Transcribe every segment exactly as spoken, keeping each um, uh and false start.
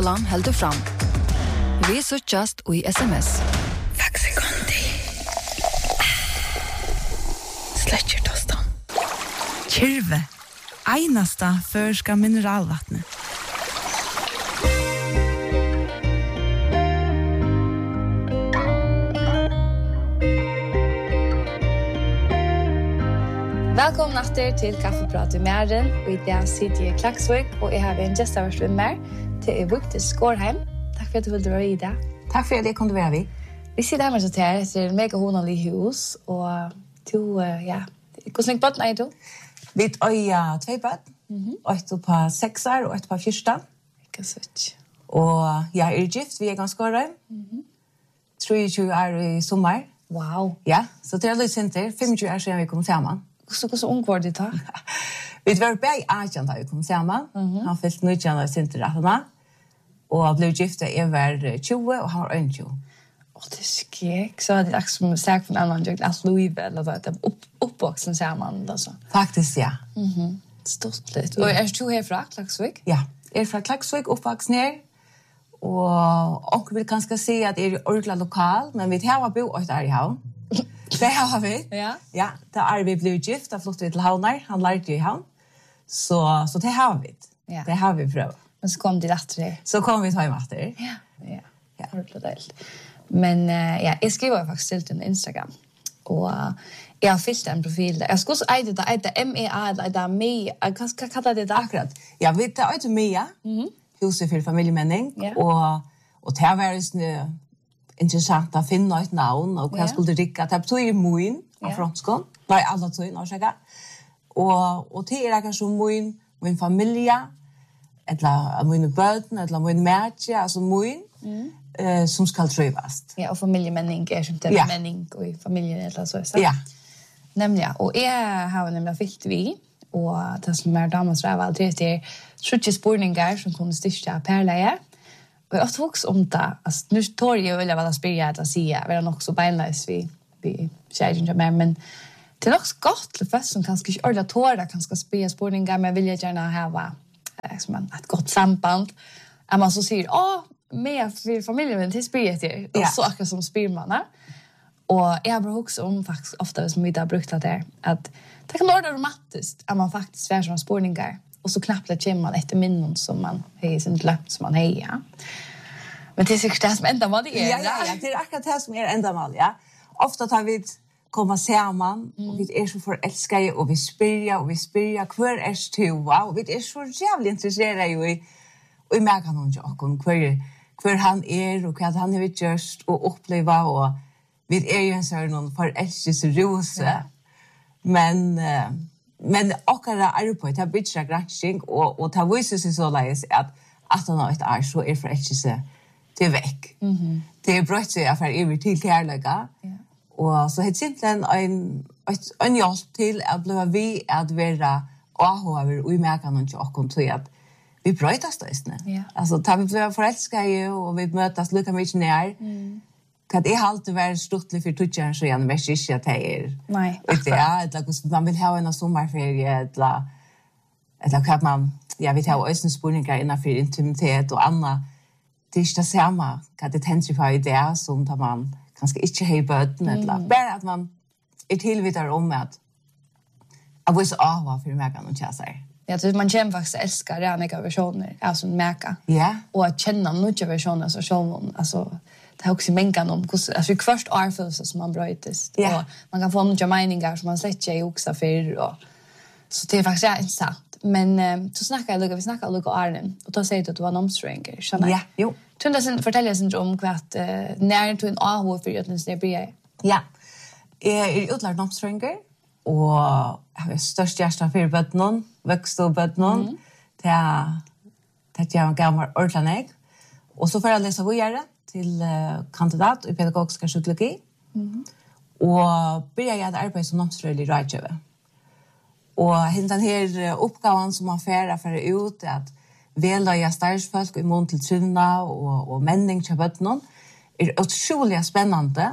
Lan heldur fram. Vi suttjast og i sms. Takk sekundi. Sletcher tostan. Kyrve. Einasta førska mineralvattnet. Velkommen efter til Kaffeprat i Mæren, og i dag sitter jeg i Klaksvik, og jeg har en gjestavers med meg til Vigdis Skårheim. Takk for at du ville være i dag. Takk for at jeg kunne være vi. Vi sitter her med så her, det er et mega honelig hus, og to, ja, hvordan lenge bøtten er du? Vi har tve bøtten, et på seks år og et på fyrsten. Ikke søtt. Og jeg er gift, vi er ganske Skårheim. treogtyve år i sommer. Wow. Ja, så det er litt sinter, femogtyve år siden vi kom sammen. Så hvordan ung var det da? Vi var begge agent da vi kom sammen. Han fyllte nødvendig av sinterrettene. Og ble gift jeg var tjue, og han var tjue. Åh, det er skrek. Så hadde jeg ikke som sagt for en annen gjort alt Louisville, eller det er oppvoksen sammen. Altså. Faktisk, ja. Stort litt. Og er du herfra, Klaksvik? Ja, jeg er fra Klaksvik, oppvoksen her. Og onkel vil kanskje si at jeg er ordentlig lokal, men vi har bo og er i havn. Det har vi. Ja. Ja, da er vi blevet gift, da flyttet vi til Havnar. Han lærte jo i havn. Så, så det har vi. Ja. Det har vi prøvet. Men så kom de etter det. Så kom vi til hjemme etter. Ja, ja. Ja. Ordentlig delt. Men uh, ja, jeg skriver faktisk til den Instagram. Og uh, jeg har fyllt en profil. Jeg skal også eide det. Eide M E A, eller eide M E A. Hva, hva kaller det da? Akkurat. Ja, vi tar eide M E A. Mm-hmm. Huset for familiemenning. Ja. Og, og det har vært interessant å finne et navn, og hva Ja. skulle rikka. Det betyr moin av Ja. franskån. Nei, alle tøyen, orsaka. Og, og det er akkurat som moin, min familie, eller mine bøten, eller min mætje, altså moin, mm. eh, som skal trøyvast. Ja, og familiemenning er som det Ja. er menning og i familien, eller så. så. Ja. Nemlig, ja. Og jeg har nemlig fyllt vi, og det som er damens ræv aldri, det er trutje spurninger som kunne styrke perleie. Og jeg har ofte vokst om det. Altså, nu tår jeg jo veldig hva det spyrer jeg til å si. Jeg er nok så beinleis vi, vi skjer ikke mer, men det er nok så godt til først som kanskje ikke ordentlig tårer kanskje spyrer spurninger, men jeg vil gjerne ha eh, et godt samband. At man så sier, å, med for familien min til spyrer til, og Ja. så akkurat som spyrer man det. Og jeg har bare vokst om faktisk ofte hvis man har brukt det der, at det kan være romantisk at man faktisk får sånne spurninger, og så knappt det kommer man etter minnen som man har sin løpt som man har, ja. Men det er sikkert det som enda mal det er. Ja, ja, ja, det er akkurat det som er enda mal, ja. Ofte tar vi komma sammen, mm. og vi er så forelskede, og vi spyrja, og vi spyrja, hver er du, wow, og vi er så jævlig interesseret jo i, og i meg kan hun jo, hver, hver han er, og hva han har gjort, og oppleva, og vi er jo en sånn noen forelskelsesrose, ja. men, uh, men akkurat arbeid, det er bytja gransking, og, og det viser seg så leis at at han har et år, så er forelskelse det er vekk. Mm-hmm. Det er brøtt seg for evig til kærligga. Ja. Og så er det simpelthen en, en hjelp til at bli vi at være avhøver og i merken og ikke til at vi brøytes det. Ja. Altså, da vi blir forelsket og vi møtes lykke mye nær, mm. kan det alltid være stortlig for tutsjeren, så gjerne vet ikke at det er. Nei. Ja, eller man vil ha en sommerferie, eller, eller hva man, ja, vi tar også spurninger innenfor intimitet og annet. Det er ikke det samme hva det tenker på i det, som da man kanskje ikke har i bøten, eller mm. bare at man er tilvidere om at jeg viser av hva for meg kan hun kjøre seg. Ja, så man kommer faktisk å elske rene versjoner av sånn meka. Ja. Og at kjenne noen versjoner av sånn, altså, det er også mengen om hvordan, altså, først arfølelse som man brøytes, Ja. og man kan få noen meninger som man slett ikke er oksa for, og så det er faktisk ja, interessant. Men um, så snakker jeg, vi snakker Luka Arnen, og da sier du at du var en omstringer, skjønner jeg? Ja, jo. Tror du forteller jeg om hva at uh, når du en A H for Gjøtlens det blir jeg? Ja. Jeg er utlært omstringer, og jeg har størst hjerte for bøttene, vokst og bøttene, mm. til at jeg gav meg ordentlig. Og så får jeg lese videre til uh, kandidat i pedagogisk psykologi, mm. og begynner jeg å arbeide som omstringer i Rajkjøve. Og den her oppgaven som man får for ut, er at veløye stærsfolk i mån til trunna og, og menning til bøttene, er utrolig spennende.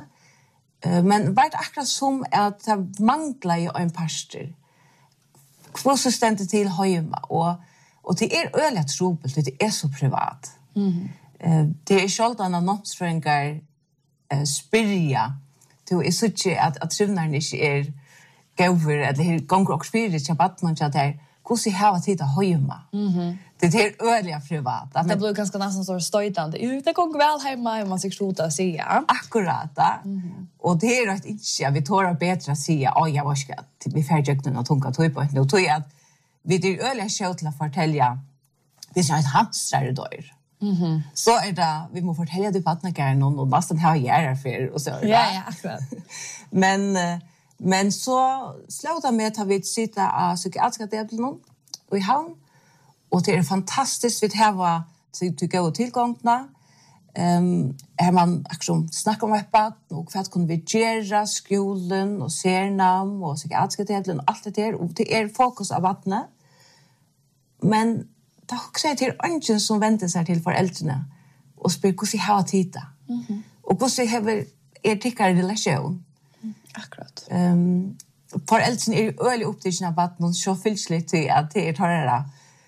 Men bare akkurat som at det mangler jo en pastor. Hvordan stender til hjemme? Og, og det er øyelig trobelt, det er så privat. Mm. Uh, det är självdana nomsfrängar uh, spyrja. Du är så inte att, att trivnaren inte är gåver, eller gånger och spyrir till vattnet till att det är hvordan jeg har tid å høyma. Mm-hmm. Det er øyelig privat. Det blir ganske nesten så støytende. Det går vel hjemme, man sikkert sluta å si. Akkurat, da. Mm-hmm. Og det er at ikke vi tårer bedre å si at jeg var ikke at vi fer jøkken og tunga tog på nå. Tog at vi er øyelig sjø til å fortelle hvis jeg er et hamstrere dør. Mm-hmm. Så er det, vi må fortelle det på vattnegeren og nesten ha gjerne for og så er det. Ja, ja, akkurat. Men... Men så slutar med att vi sitter av psykiatriska delen i havn. Och det är fantastiskt vi har till gå tillgångna. Um, här man liksom snackar om öppet och för att kunna vi göra skolan och sernamn och psykiatriska delen och allt det där. Och det är fokus av vattnet. Men det är också till ungen som väntar sig till föräldrarna och spyr hur vi har tittat. Mm-hmm. Och hur vi har er tyckare relation. Akkurat. Um, Foreldrene er øyelig opptidsen av vatten, så fylselig til at det er tørre,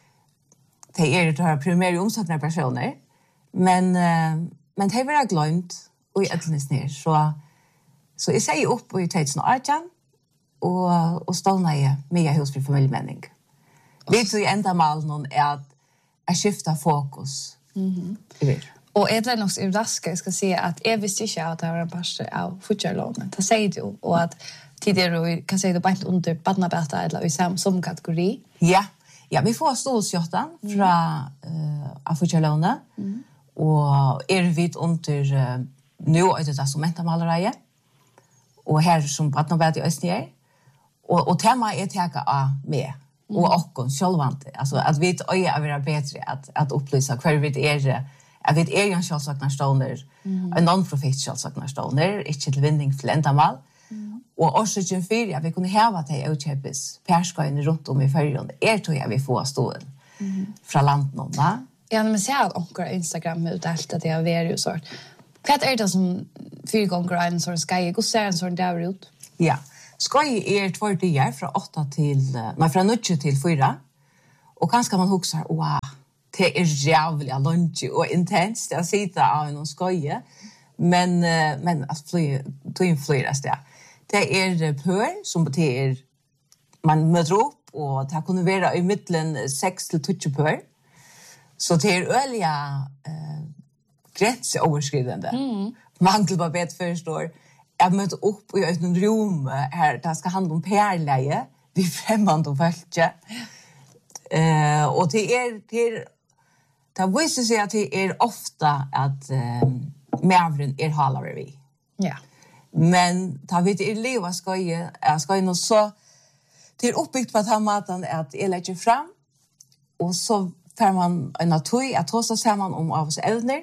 det er tørre primære omsattende personer, men, uh, men det er veldig glemt og i etternes ned. Så, så jeg sier opp i tøytsen og artjen, og, og stående i mye husfri familiemening. Vi tror enda mal noen er at jeg skifter fokus. Mm-hmm. Og jeg ble nok så rask, jeg skal si at jeg visste ikke at det var en pastor av futjarlånet. Det sier du, og at tidigare, kan säga det bara inte under badnabeta eller i samma som kategori. Ja, ja, vi får stålskjortan mm. från uh, Afurchalona. Mm. Och är vi under uh, nu är det som mentamalereie. Och här som badnabeta i Östnär. Och och tema är täcka av med och och självante. Alltså att vi är vara bättre att att upplysa kvar vi är att vi är ju självsaknastoner. Mm. En non-profit självsaknastoner, inte till vinning för ändamål. Og årsøkjen fyrir, at vi kunne heva til å kjøpes perskøyene rundt om i fyrjene, er tog jeg vi får stålen mm. fra landet. Ja, men ser at onker Instagram ut alt at det har vært jo sort. Hva er det som fire ganger er en sånn skøy? Hvordan ser en sånn der ut? Ja, skøy er två dager fra åtta til, nei, fra nødje til fyra. Og kanskje man husker, wow, det er jævlig lunsj og intenst å sitte av noen skøye, men, men at fly, tog flyres det. Det er pør, som betyr man møter opp, og det kunne være i midten seks til tjue pør. Så det er øyelige eh, grenseoverskridende. Mm. Mangel på bet forstår. Jeg møter opp i et rom her, det skal handle om perleie, vi fremmede og følge. Eh, og det er, det er, det viser seg at det er ofte at eh, mævren er halvere vi. Ja. Men ta vi til liv av skøye, jeg skal nå så det er oppbyggt på at han maten er at jeg legger frem, og så får man en natur, jeg tar så sammen om av oss evner,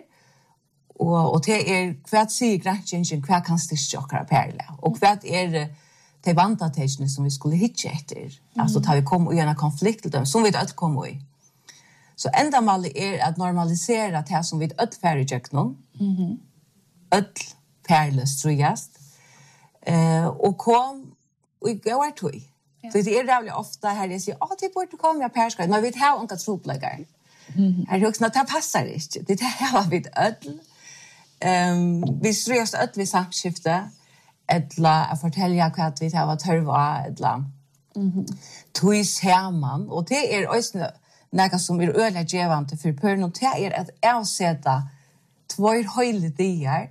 og, og det er hva sier granskjensjen, hva kan styrke okkara perle, og hva er de vantatagene som vi skulle hitje etter, mm. altså ta vi kom i en konflikt til dem, som vi ikke kom i. Så enda malet er at normalisere det som vi ikke færre gjør noen, mm-hmm. ødel perles, tror jeg. Uh, og kom og gå er tog. Ja. Så det er rævlig ofte her jeg sier, å, det burde komme jeg perskar. Nå, vi har unga troplager. Mm-hmm. Her er også, det passer ikke. Det har vi ødel. Um, vi tror oss ødel ved samskiftet, eller å fortelle hva vi har tørva, eller mm-hmm. tog sammen. Og det er også noe som er ødelig gjevende for pøren, og det er at jeg setter tvær høyde dier.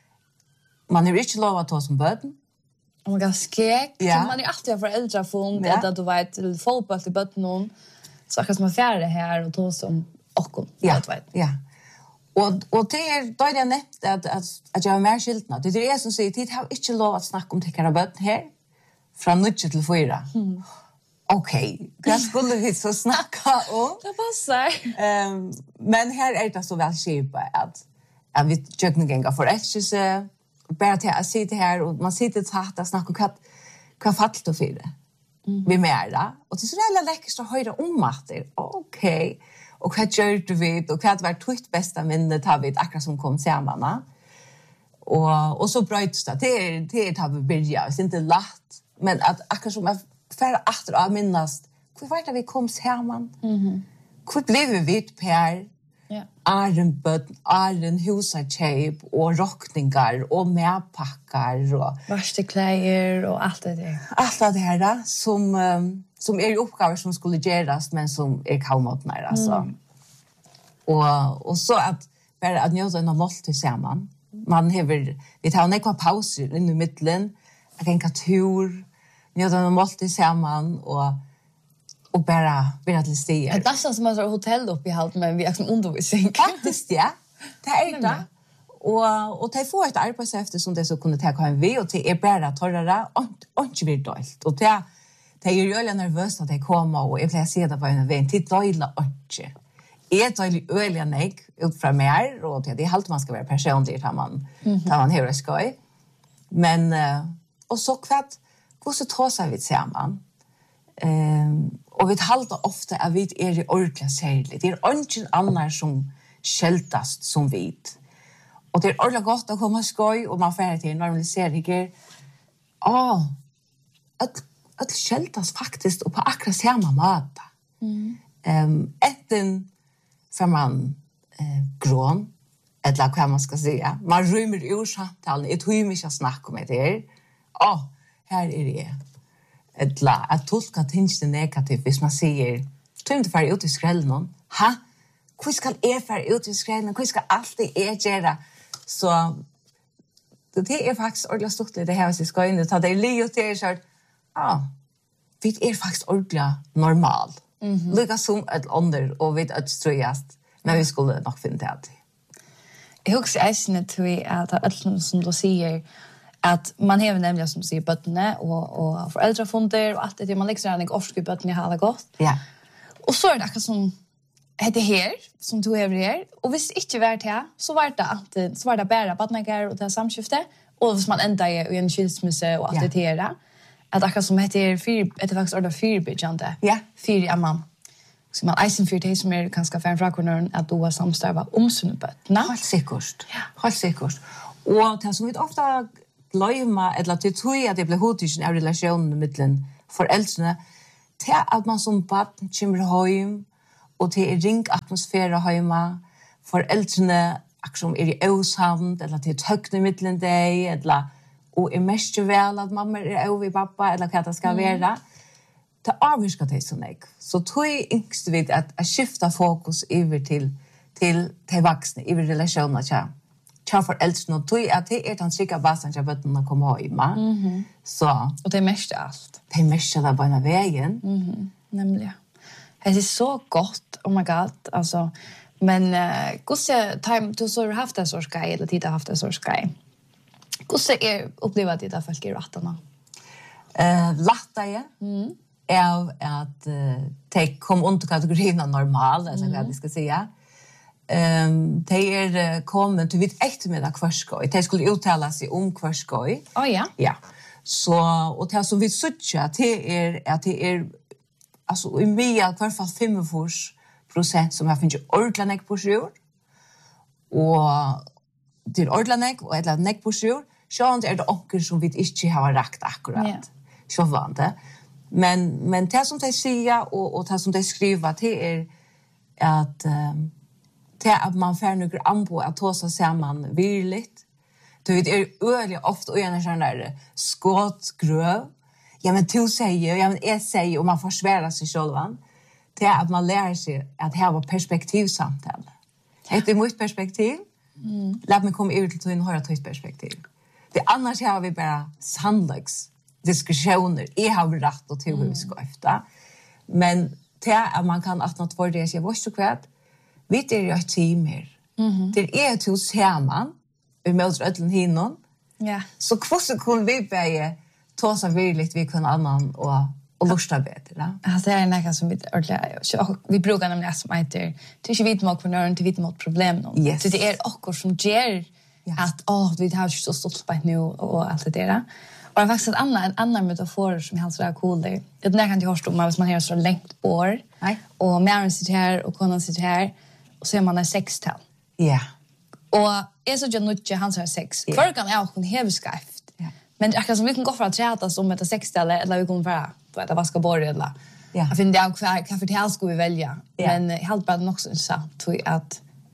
Man har ikke lov å ta som bøten. Oh my god, skek. Ja. Man er alltid föräldrafond, ja. Att du vet till fotboll till bötten så akkurat som är färre här och ta som och ja. Vet. Ja. Och och det är då är det att att att jag har mer skiltna. Det är det som säger tid har inte lov att snacka om täckare bötten här från nio till fyra. Mm. Okej, okay. Jag skulle vi så snacka om. Det passar. Ehm um, men här är det så väl skipa att att vi tjökna gänga för exercise. Bara till att sitta här och man sitter tatt och snackar vad vad fallt då för det. Mm. Vi mera och det är så jävla läckert att höra om att det. Okej. Och vad gör du vet och vad var twitt bästa minnet har vi akkurat som kom samman. Och och så bröts det. Det är det har vi börjat. Det är inte lätt men att akkurat som för att av minnas hur var det vi kom samman. Mhm. Hur blev vi vid Per? Ja. Aren bøtten, aren husarkjeip og rokningar og medpakkar og Varstekläder och allt det där. allt det här da, som, um, som er oppgaver som skulle göras men som er kallmåttnar. Altså. Mm. Og, og så at bare at njöta en av måltid saman. Man hever, vi tar nekva pauser inn i middelen, jeg kan tur, njöta en av måltid saman og och bara vara till stiger. Det är nästan som att ha hotell uppe i halvt men vi är som undervisning. Faktiskt, ja. Det är det. Och, och det får ett arbetshäfte som det så kunde ta en vi och det är bara torrare och inte blir dåligt. Och det, det är ju öliga nervöst att det kommer och jag vill se det på en väg till dåliga inte. Jag tar öliga nej ut från mig och det är allt man ska vara personlig tar man, mm-hmm. tar man hur skoj. Men, och så kvart, hur så tar sig vi samman? Um, og vi halter ofte at vi er i ordentlig særlig. Det er ingen annar som skjeltast som vi. Og det er ordentlig godt å komme skoj, og man får til normaliseringer. Åh, at, at skjeltast faktisk, og på akkurat samme måte. Mm. Um, enten får man uh, grån, eller hva man skal si. Man rymmer ur samtalen, jeg tror ikke å snakke om det. Åh, her er det. Eller at tolka tingene negativt hvis man sier tror du ikke ut i skrellen ha? Hvor skal jeg fære ut i skrellen? Hvor skal alt det jeg gjøre? Så det er faktisk ordentlig stort det her hvis jeg skal inn og ta det livet til så ja, vi er faktisk ordentlig normal mm-hmm. Lika som et ånder og vi er et strøyast men vi skulle nok finne det alltid Jeg husker eisene til at alt som du sier att man har nämligen som säger bötterna och och föräldrafonder och allt det man liksom en orsk bötterna har det gott. Ja. Och så är det akkurat som heter här som du över här och visst inte värt här så var det att så var det bara badnagar och det samskifte och hvis man ända i en skilsmässa och allt ja. Det där att akkurat som heter fyr det faktiskt ordet fyrbyggjande. Ja, fyr ja man så man eisen för det som är ganska fan från att då samstarva om sina bötterna. Helt säkert. Ja, helt säkert. Och det som vi ofta glömma eller till tror att det blir hotigt i relationen mellan föräldrarna till att man som barn kommer hem och till en ring atmosfär hemma föräldrarna som är i oshavn eller till högna mellan dig eller och är mest väl att mamma är över pappa eller vad det ska vara det avviskar det så mycket så tror jag inte vid att, att skifta fokus över till till till vuxna i relationerna tja tja föräldrar och tror att det är den trygga basen jag vet att komma hem mm-hmm. så och det är mest allt det är mest där på en vägen mhm nämligen det är så gott oh my god alltså men uh, hur time du så har haft det så ska eller tid har haft det så ska hur är uppleva det där folk i rattarna eh latta ja mm. är att uh, ta kom under kategorin normal alltså mm. vad jag ska säga ehm de är kommit du vet echt med att kvarskoj de skulle uttala sig om kvarskoj oh ja ja så och det som vi söker till är att det är alltså i mer kvar fall fem procent som har funnit ordentligt på sjur och det ordentligt och ett neck på sjur så är det onkel som vi inte har rakt akkurat yeah. Så var det men men det som de säger och och det som de skriver till är att um, till att man får några anbo att ta sig samman virligt. Du vet, är öliga ofta och gärna sån där skottgröv. Ja, men du säger, ja, men jag säger, och man får svära sig själva. Till att man lär sig att ha perspektivsamtal. Det är mitt perspektiv. Mm. Låt mig komma ut till en höra till perspektiv. Det annars har vi bara sannoliks diskussioner. Jag har rätt och till hur vi ska efter. Men till att man kan att något för det jag var så kvart. Vi är ju ett team här. Mm-hmm. Det är ett hos hemman. Vi möter ödlen hinnon. Ja. Så kvossen kunde vi börja ta sig virligt vi kunde annan och, och lusta bättre. Alltså det är något som vi vi brukar nämligen som heter till inte vet mot för till vet mot problem. Yes. Så det är också som ger yes. att åh vi har ju så stort på nu och allt det där. Och det är faktiskt en annan en annan metafor som helt så är cool det. Det när kan du höra om man har så långt bord. Nej. Och männen sitter här och konan sitter här. Och så är man en sextal. Ja. Yeah. Och är så jag nutje hans har sex. Yeah. För kan jag också ha skrift. Yeah. Men det är som vi kan gå för att träta som ett sextal eller vi kommer för då att vaska bord eller. Ja. Jag finner jag kvar kaffe till ska vi välja. Yeah. Men helt bara också så tror jag att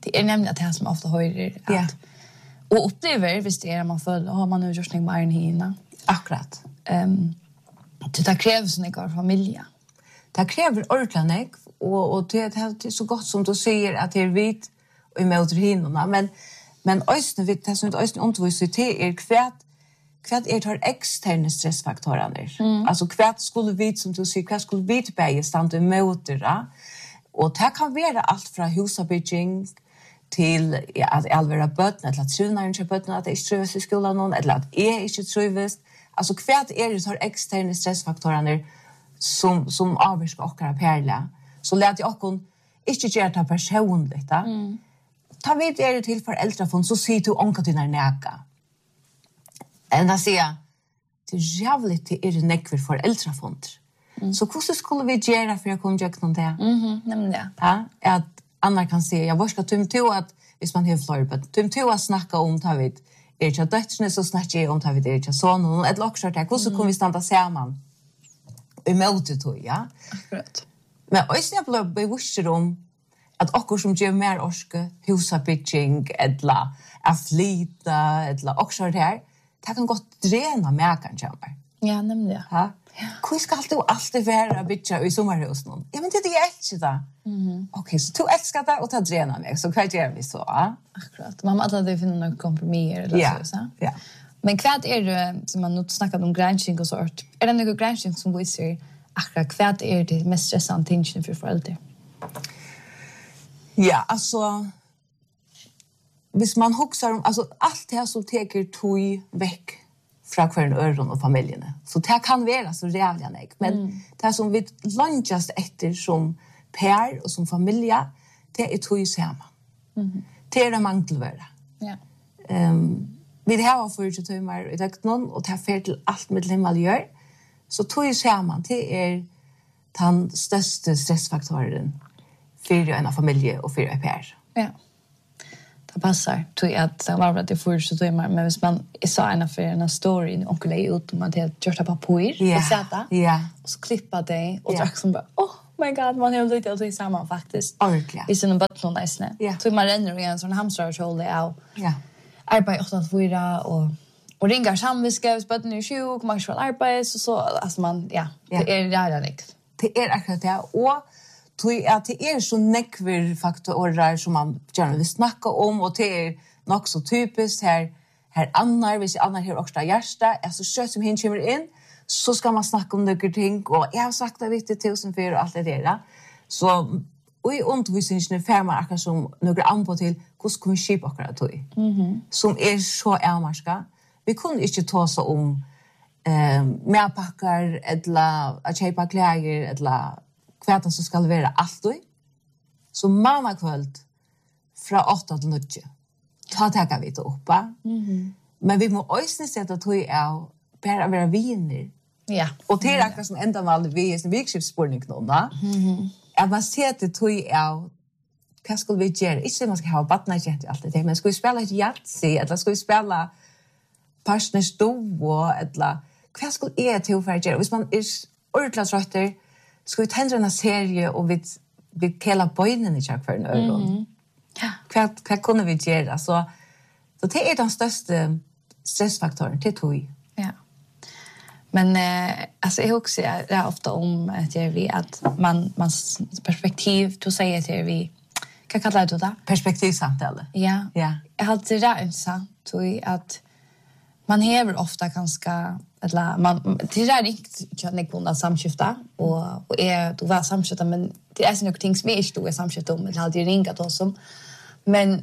det är nämligen det här som ofta höjer att Ja. och upplever visst är man för har man nu gjort något mer än hina. Akkurat. Ehm det där krävs en egen familj. Det kräver ordentligt och och det det är så gott som du säger att det är vit och emot hinnorna men men ösnen vet det som ösnen undervisar till är kvärt kvärt är tar externa stressfaktorer. Mm. Alltså kvärt skulle vi som du säger kvärt skulle vi bäge stand emot det. Och det kan vara allt från husabygging till ja, att alvera bötna eller att trivna inte bötna att jag inte trivs i skolan eller att jag inte trivs. Alltså kvärt är det tar externa stressfaktorer som som avskar och perla. Så lät jag också inte göra det personligt. Mm. Ta vid er till föräldrafond så ser du onka dina näka. Än att säga det är jävligt till er nekver föräldrafond. Mm. Så hur skulle vi göra för att komma igenom det? Mhm, nämligen det. Ja, att andra kan säga jag var ska tum to att hvis man har flöjt tum to att snacka om ta vid är inte dödsne så snackar jag om ta vid är inte så någon ett lockshot där hur så kommer vi stanna samman. Emot det då, ja. Akkurat. Men också jag blev bevisst om att okkur som gör mer orske, husabygging, eller afflita, eller också det här, det kan gott drena mäkan kommer. Ja, nämligen. Ja. Hur ska du alltid vara bygga i sommarhus nu? Ja, men det är jag älskar det. Mm. Okej, så du älskar det och ta drena mig, så vad gör vi så? Ja? Akkurat. Man måste alltid finna några kompromisser eller ja. så. Ja. Men vad är det som man nu snackar om granskning och sort? Är det någon granskning som visar akkurat vad är det mest stressande tingen för föräldrar? Ja, alltså hvis man huxar om alltså allt det här som tar tog väck från kvarn öron och familjen. Så det kan vara så jävla nek, men mm. det som vi lunchast efter som par och som familj, det är tog samman. Mm. Det är det mangelvärde. Ja. Ehm vi har för timmar i dagnon och det för till allt med himmel gör. Så tog samman det är den största stressfaktorn för en familj och för ett par. Ja. Det passar till att det var det för så timmar men hvis man sa en för en story och lägga ut om att det gjort på papper yeah. och sätta. Ja. Och så klippa det och yeah. drack som bara oh my god man har lite att samman faktiskt. Ordentligt. I sin botten nästan. Ja. Så man ränner och en sån hamster och håller av. Ja. Arbete åtta till fyra och och ringar samviska på den sjuk man ska arbeta så så alltså man ja, ja. det är jävla likt. Det är akkurat det och tror att det är så nekver faktorer som man gärna vill snacka om och det är nog så typiskt här här annar hvis annar här också hjärta alltså så som hin kommer in så ska man snacka om några ting och jag har sagt det viktigt tusen för och allt det där. Så och i undervisningen färmar akkurat som några anpå till hur ska vi skipa akkurat då. Mhm. Som är så ärmarska. Vi kunde inte ta så om eh medpackar eller att köpa kläder eller kväta så ska det vara alltid. Så mamma kväll från åtta till nio. Ta tagga vi det uppa. Mhm. Men vi må också sätta tog av bara vara viner. Ja. Och det är akkurat som ända mal vi är en vikskipsspårning nu, va? Mhm. Att man sätter tog av vad ska vi göra? Inte man ska ha badnaget allt det, men ska vi spela ett Yatzy eller ska vi spela Partners Duo eller vad ska är till för att göra? Hvis man är ordentligt trötter ska vi tända en serie och vi vi kalla bönen i jag för en öron. Mm. Ja. Vad vad kunde vi göra? Så så det är den största stressfaktorn till tog. Ja. Men eh, alltså jag också det är ofta om att jag vet att man mans perspektiv du säger till vi kan kalla det då perspektivsamtal. Ja. Ja. Jag har det där intressant tror att man häver ofta ganska eller man det är inte jag tänker på att samskifta och och är då var samskifta men det är så några ting som är inte då samskifta om eller hade ringat oss som men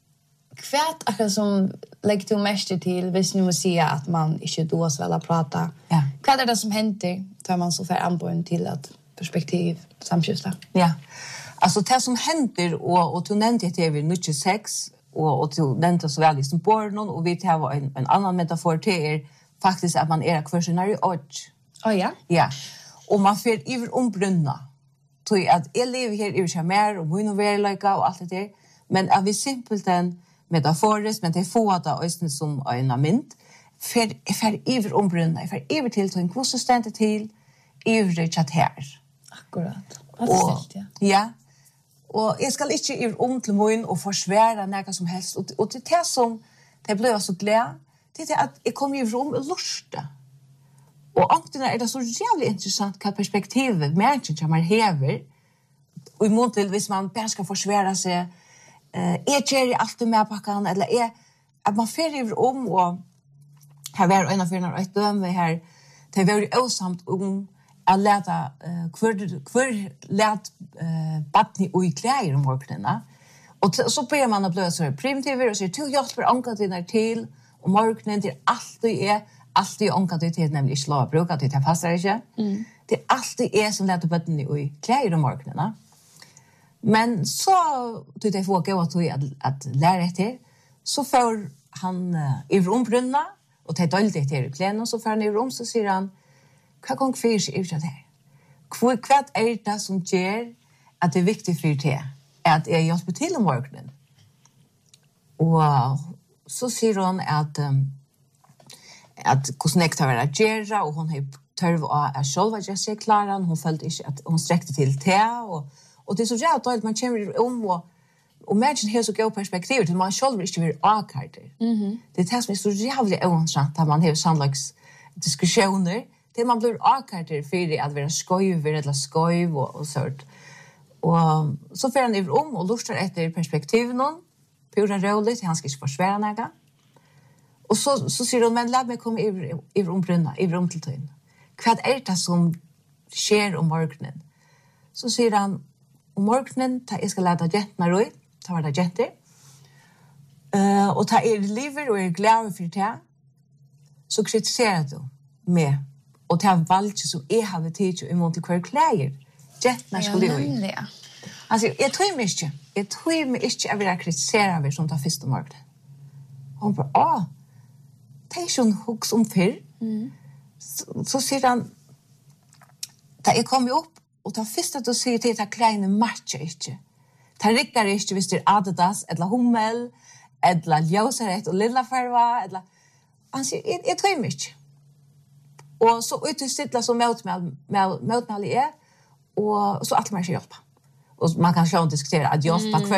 kvärt akkurat som lägger till mest till hvis nu måste säga att man inte då så väl prata. Ja. Vad är det som händer tar man så för anbörden till att perspektiv samskifta? Ja. Alltså det som händer och och du nämnde det vi nu sex och och du nämnde så väl som barn och vi tar en en annan metafor till er faktiskt att man är kvarsenar i odds. Oh ja. Ja. Och man får iver ombrunna. Tror att jag lever här i Chamar och min verklighet och allt det där. Men att vi simpelt en metaforiskt men det får att ösnen som en mynt för för iver ombrunna för iver till till en konsistent till iver chat här. Akkurat. Vad är det ja. Ja. Og jeg skal ikke gjøre om til min og forsvære noe som helst. Og, og til det som det ble så glad, det er at jeg kom i rom og lurte. Og ångtene er det så jævlig interessant hva perspektivet mennesken som er hever, og i mån til hvis man bare skal forsvære seg, uh, jeg gjør alltid med pakken, eller jeg, at man fer i rom, og her var en av fyrene og et døme her, det var jo samt om at leta uh, hver, hver let uh, badni og i klær om morgenene. Og t- så ber man å bli så primitiver og sier, du hjelper ånka dine til, og morgenen til alltid er, alltid ånka dine til, nemlig ikke lov å bruke til, det passer ikke. Mm. Det er alltid er som leta badni og i klær om morgenene. Men så, du det får gå at, at, at lære etter, så får han uh, i rombrunna, og det er døldig til i klærne, så får han i rom, så sier han, hva gong fyrir seg ut av det her? Hva, hva er det som gjør at det er viktig for det at jeg hjelper til om morgenen? Og så sier hun at, um, at hvordan jeg tar være gjøre, og hun har tørv av at selv at jeg ser klaren, hun følte ikke at hun strekte til det, og, og det er så jævlig dårlig, man kommer om, og, og mennesken har så gode perspektiver, til man selv ikke vil avkarter. Mm-hmm. Det er det som er så jævlig øvensant, at man har samlags diskussioner, det man blir avkarter for at være skøyver eller skøyv og, og sånt. Og så får han over om og lurer etter perspektiven noen, pura rolig, han skal ikke forsvære noe. Og så, så sier hun, men la meg komme over, over om brunna, over om til tøyen. Hva er det som skjer om morgenen? Så sier han, om morgenen, ta, jeg skal lade jentene røy, ta var det jenter, uh, og ta er livet og er glad for det, så kritiserer du med og det er valgt som jeg har tid til imot til hver klæger. Jentene skulle jo i. Altså, jeg tror meg ikke. Jeg tror meg ikke at vi har kritiseret over som tar første morgen. Og hun bare, å, det er ikke en hoks om før. Mm. Så, så sier han, da jeg kom opp, og tar første til å si til at klærne matcher ikke. Det rikker ikke hvis det er Adidas, eller Hummel, eller Ljøsarett og Lillafarva, eller... Han sier, jeg, jeg tror meg ikke. Og så ut til stilla som møtmæli er, og så alt man ikke hjelper. Og man kan sjå diskutere at hjelpa, mm.